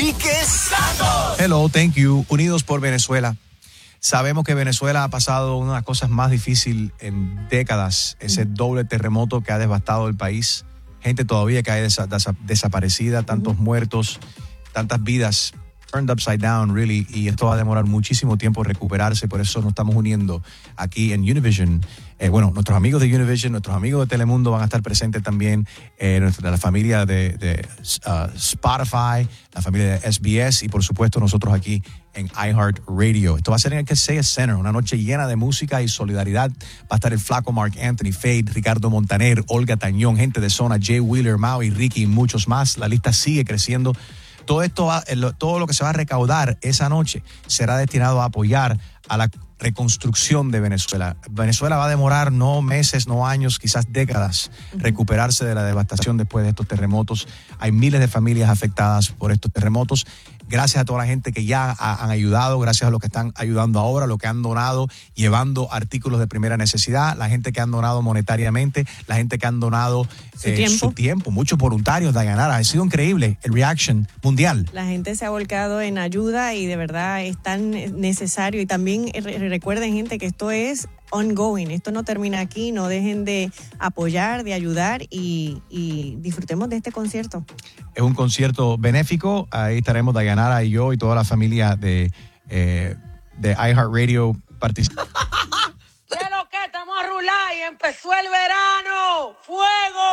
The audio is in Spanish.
Enrique Santos. Hello, thank you. Unidos por Venezuela. Sabemos que Venezuela ha pasado una de las cosas más difíciles en décadas, ese doble terremoto que ha devastado el país. Gente todavía que hay desaparecida, tantos muertos, tantas vidas turned upside down, really, y esto va a demorar muchísimo tiempo recuperarse, por eso nos estamos uniendo aquí en Univision. Nuestros amigos de Univision, nuestros amigos de Telemundo van a estar presentes también, la familia de Spotify, la familia de SBS y por supuesto nosotros aquí en iHeartRadio. Esto va a ser en el Kaseya Center, una noche llena de música y solidaridad. Va a estar el flaco Mark Anthony, Fade, Ricardo Montaner, Olga Tañón, gente de Zona, Jay Wheeler, Maui, Ricky y muchos más. La lista sigue creciendo. Todo lo que se va a recaudar esa noche será destinado a apoyar a la reconstrucción de Venezuela. Venezuela va a demorar no meses, no años, quizás décadas recuperarse de la devastación después de estos terremotos. Hay miles de familias afectadas por estos terremotos. Gracias a toda la gente que ya han ayudado, gracias a los que están ayudando ahora, los que han donado, llevando artículos de primera necesidad, la gente que han donado monetariamente, la gente que han donado su tiempo, muchos voluntarios, Dayanara. Ha sido increíble el reaction mundial. La gente se ha volcado en ayuda y de verdad es tan necesario. Y también recuerden, gente, que esto es ongoing, esto no termina aquí, no dejen de apoyar, de ayudar y disfrutemos de este concierto. Es un concierto benéfico, ahí estaremos Dayanara y yo y toda la familia de iHeartRadio participando. ¡De lo que estamos a rular y empezó el verano! ¡Fuego!